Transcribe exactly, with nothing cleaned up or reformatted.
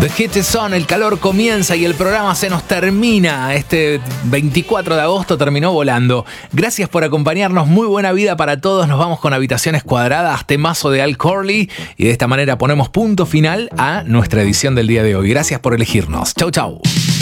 The Heat is on, el calor comienza y el programa se nos termina. Este veinticuatro de agosto terminó volando. Gracias por acompañarnos, muy buena vida para todos. Nos vamos con Habitaciones Cuadradas, temazo de Al Corley. Y de esta manera ponemos punto final a nuestra edición del día de hoy. Gracias por elegirnos. Chau, chau.